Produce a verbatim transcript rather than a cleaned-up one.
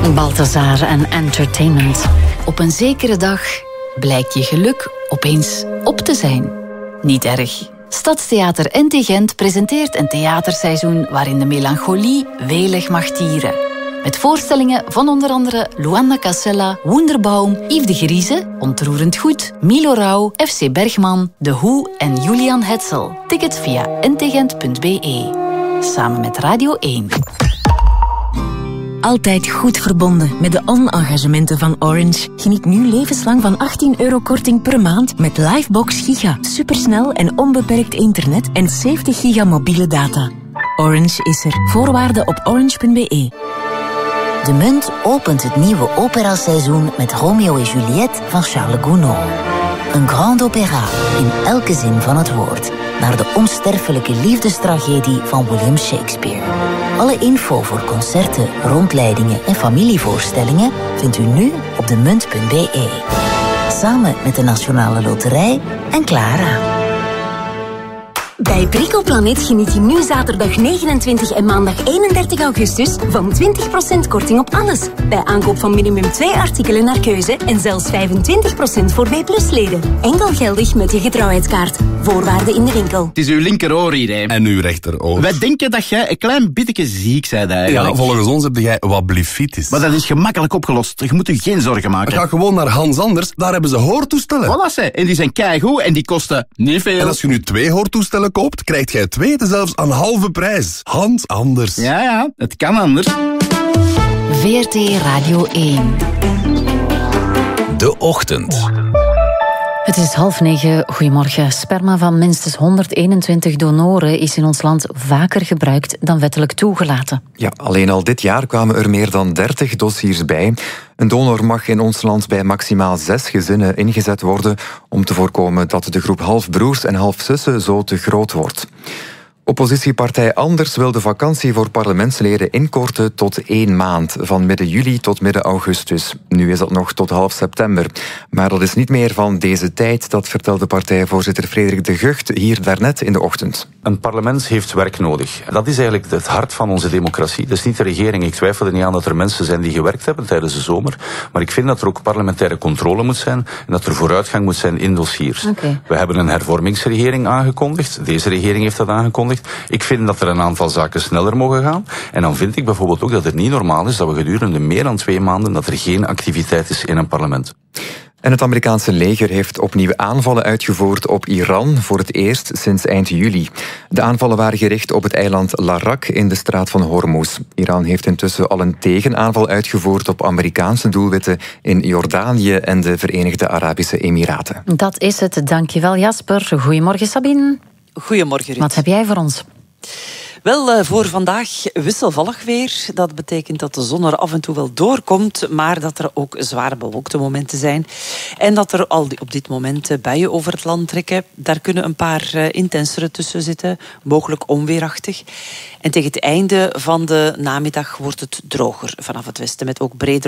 Balthazar en Entertainment. Op een zekere dag blijkt je geluk opeens op te zijn. Niet erg. Stadstheater N T Gent presenteert een theaterseizoen waarin de melancholie welig mag tieren. Met voorstellingen van onder andere Luanda Casella, Wunderbaum, Yves de Grieze, Ontroerend Goed, Milo Rauw, F C Bergman, The Who en Julian Hetzel. Tickets via n t gent punt b e. Samen met Radio één. Altijd goed verbonden met de on-engagementen van Orange. Geniet nu levenslang van achttien euro korting per maand met Livebox Giga. Supersnel en onbeperkt internet en zeventig giga mobiele data. Orange is er. Voorwaarden op orange punt b e. De Munt opent het nieuwe operaseizoen met Romeo en Juliette van Charles Gounod. Een grand opéra in elke zin van het woord. Naar de onsterfelijke liefdestragedie van William Shakespeare. Alle info voor concerten, rondleidingen en familievoorstellingen vindt u nu op de munt punt b e. Samen met de Nationale Loterij en Clara. Bij Bricoplanet geniet je nu zaterdag negenentwintig en maandag eenendertig augustus van twintig procent korting op alles. Bij aankoop van minimum twee artikelen naar keuze en zelfs vijfentwintig procent voor B plus leden. Enkel geldig met je getrouwheidskaart. Voorwaarden in de winkel. Het is uw linkeroor hier, hè. En uw rechteroor. Wij denken dat jij een klein beetje ziek bent eigenlijk. Ja, volgens ons heb jij wat blifitis. Maar dat is gemakkelijk opgelost. Je moet je geen zorgen maken. Ga gewoon naar Hans Anders, daar hebben ze hoortoestellen. Voilà, ze. En die zijn keigoed en die kosten niet veel. En als je nu twee hoortoestellen koopt, krijgt jij twee zelfs aan halve prijs. Hans Anders. Ja, ja, het kan anders. V R T Radio één. De Ochtend. Het is half negen. Goedemorgen. Sperma van minstens honderdeenentwintig donoren is in ons land vaker gebruikt dan wettelijk toegelaten. Ja, alleen al dit jaar kwamen er meer dan dertig dossiers bij. Een donor mag in ons land bij maximaal zes gezinnen ingezet worden om te voorkomen dat de groep halfbroers en halfzussen zo te groot wordt. Oppositiepartij Anders wil de vakantie voor parlementsleden inkorten tot één maand, van midden juli tot midden augustus. Nu is dat nog tot half september. Maar dat is niet meer van deze tijd, dat vertelde partijvoorzitter Frederik de Gucht hier daarnet in de ochtend. Een parlement heeft werk nodig. Dat is eigenlijk het hart van onze democratie. Dat is niet de regering. Ik twijfel er niet aan dat er mensen zijn die gewerkt hebben tijdens de zomer. Maar ik vind dat er ook parlementaire controle moet zijn en dat er vooruitgang moet zijn in dossiers. Okay. We hebben een hervormingsregering aangekondigd. Deze regering heeft dat aangekondigd. Ik vind dat er een aantal zaken sneller mogen gaan. En dan vind ik bijvoorbeeld ook dat het niet normaal is dat we gedurende meer dan twee maanden dat er geen activiteit is in een parlement. En het Amerikaanse leger heeft opnieuw aanvallen uitgevoerd op Iran, voor het eerst sinds eind juli. De aanvallen waren gericht op het eiland Larak in de straat van Hormuz. Iran heeft intussen al een tegenaanval uitgevoerd op Amerikaanse doelwitten in Jordanië en de Verenigde Arabische Emiraten. Dat is het. Dankjewel, Jasper. Goedemorgen, Sabine. Goedemorgen, Ruud. Wat heb jij voor ons? Wel, voor vandaag wisselvallig weer. Dat betekent dat de zon er af en toe wel doorkomt, maar dat er ook zware bewolkte momenten zijn. En dat er al op dit moment buien over het land trekken. Daar kunnen een paar intensere tussen zitten, mogelijk onweerachtig. En tegen het einde van de namiddag wordt het droger vanaf het westen, met ook bredere